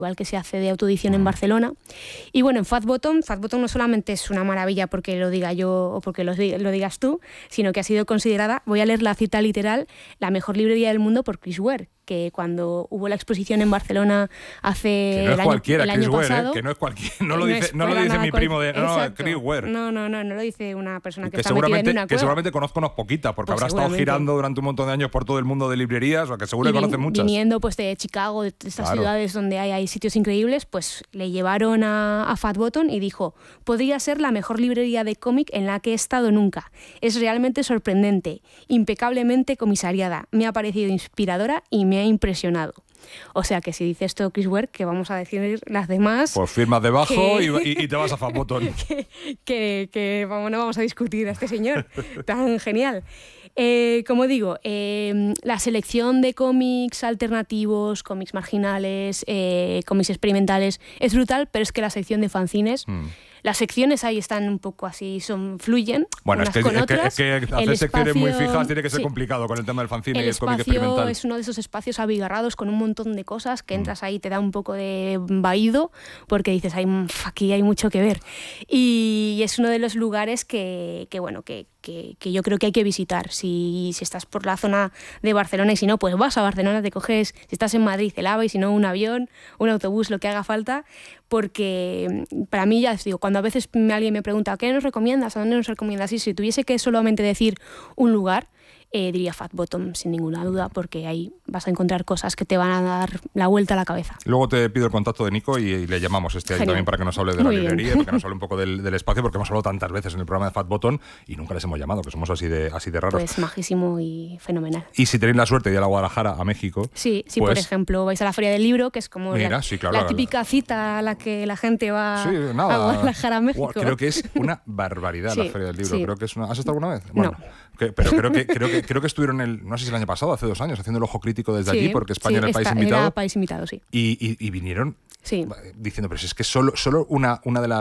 igual que se hace de autoedición en Barcelona. Y bueno, en Fat Bottom no solamente es una maravilla porque lo diga yo o porque lo digas tú, sino que ha sido considerada, voy a leer la cita literal, la mejor librería del mundo por Chris Ware, que cuando hubo la exposición en Barcelona hace el año pasado... Que no es cualquiera, no lo dice mi primo de... No, Chris Ware. No lo dice una persona que está metida en una cueva. Que seguramente conozco unas poquitas, porque pues habrá estado girando durante un montón de años por todo el mundo de librerías, o que seguro que conoce muchas. Viniendo pues de Chicago, de estas ciudades donde hay sitios increíbles, pues le llevaron a Fat Bottom y dijo: podría ser la mejor librería de cómic en la que he estado nunca. Es realmente sorprendente, impecablemente comisariada, me ha parecido inspiradora y me ha impresionado. O sea que si dice esto Chris Ware, que vamos a decir las demás... Pues firmas debajo y te vas a Fat Bottom. que no vamos a discutir a este señor tan genial. Como digo, la selección de cómics alternativos, cómics marginales, cómics experimentales es brutal, pero es que la sección de fanzines... Las secciones ahí están un poco así, fluyen bueno, unas es con otras. que hacer secciones muy fijas tiene que ser complicado con el tema del fanzine y el cómic experimental. El espacio es uno de esos espacios abigarrados con un montón de cosas que entras ahí, te da un poco de vaído porque dices, aquí hay mucho que ver. Y es uno de los lugares que yo creo que hay que visitar. Si estás por la zona de Barcelona, y si no, pues vas a Barcelona, te coges, si estás en Madrid, el AVE, y si no, un avión, un autobús, lo que haga falta, porque para mí, ya os digo, cuando a veces alguien me pregunta ¿qué nos recomiendas? ¿A dónde nos recomiendas? Y si tuviese que solamente decir un lugar, diría Fat Bottom sin ninguna duda, porque ahí vas a encontrar cosas que te van a dar la vuelta a la cabeza. Luego te pido el contacto de Nico y le llamamos año también para que nos hable de la librería, para que nos hable un poco del espacio, porque hemos hablado tantas veces en el programa de Fat Bottom y nunca les hemos llamado, que somos así de raros. Pues majísimo y fenomenal. Y si tenéis la suerte de ir a Guadalajara, a México... Sí, pues, por ejemplo, vais a la Feria del Libro, que es como la típica cita a la que la gente va a Guadalajara, a México. Creo que es una barbaridad la Feria del Libro. Sí. Creo que es ¿Has estado alguna vez? Bueno, no. Pero creo que estuvieron no sé si el año pasado, hace 2 años, haciendo el ojo crítico desde allí, porque España era el país invitado. Era país invitado, sí. Y vinieron diciendo, pero si es que solo una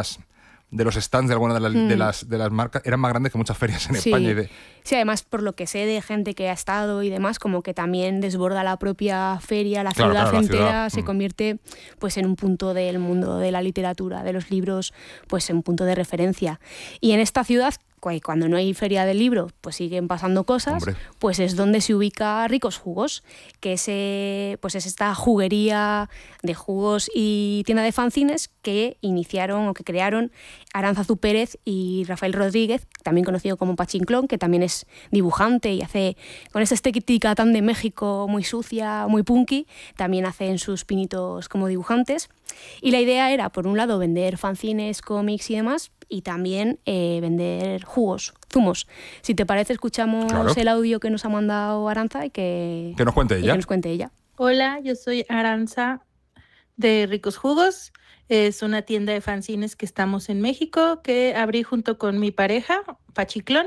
de los stands de alguna de las marcas eran más grandes que muchas ferias en España. Sí, además, por lo que sé de gente que ha estado y demás, como que también desborda la propia feria, la ciudad entera se convierte pues en un punto del mundo de la literatura, de los libros, pues en un punto de referencia. Y en esta ciudad, cuando no hay feria del libro, pues siguen pasando cosas. Hombre. Pues es donde se ubica Ricos Jugos, que es esta juguería de jugos y tienda de fanzines que iniciaron o que crearon Aránzazu Pérez y Rafael Rodríguez, también conocido como Pachinclón, que también es dibujante y hace, con esta estética tan de México, muy sucia, muy punky, también hacen sus pinitos como dibujantes. Y la idea era, por un lado, vender fanzines, cómics y demás, y también vender jugos, zumos. Si te parece, escuchamos el audio que nos ha mandado Aranza y que nos cuente ella. Hola, yo soy Aranza de Ricos Jugos. Es una tienda de fanzines que estamos en México, que abrí junto con mi pareja, Pachiclón.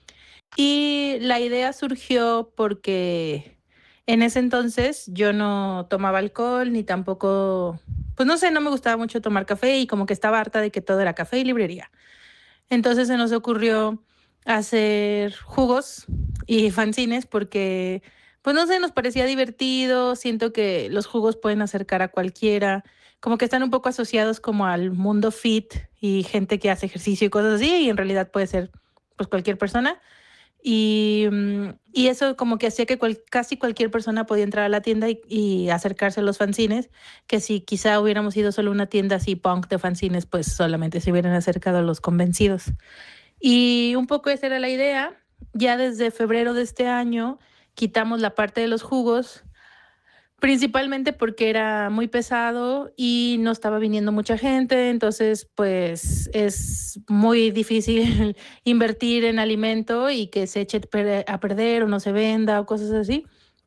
Y la idea surgió porque en ese entonces yo no tomaba alcohol ni tampoco, pues no sé, no me gustaba mucho tomar café y como que estaba harta de que todo era café y librería. Entonces se nos ocurrió hacer jugos y fanzines porque, pues no sé, nos parecía divertido. Siento que los jugos pueden acercar a cualquiera, como que están un poco asociados como al mundo fit y gente que hace ejercicio y cosas así, y en realidad puede ser pues cualquier persona. Y eso como que hacía que casi cualquier persona podía entrar a la tienda y acercarse a los fanzines, que si quizá hubiéramos ido solo una tienda así punk de fanzines, pues solamente se hubieran acercado a los convencidos. Y un poco esa era la idea. Ya desde febrero de este año quitamos la parte de los jugos, principalmente porque era muy pesado y no estaba viniendo mucha gente, entonces pues es muy difícil invertir en alimento y que se eche a perder o no se venda o cosas así.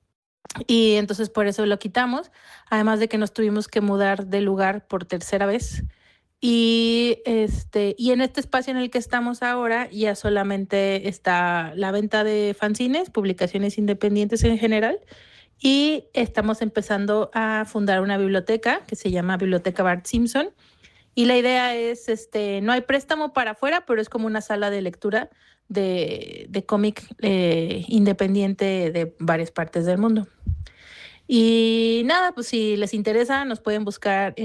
Y entonces por eso lo quitamos, además de que nos tuvimos que mudar de lugar por 3ª vez. Y en este espacio en el que estamos ahora ya solamente está la venta de fanzines, publicaciones independientes en general, y estamos empezando a fundar una biblioteca que se llama Biblioteca Bart Simpson. Y la idea es, no hay préstamo para afuera, pero es como una sala de lectura de cómic independiente de varias partes del mundo. Y nada, pues si les interesa, nos pueden buscar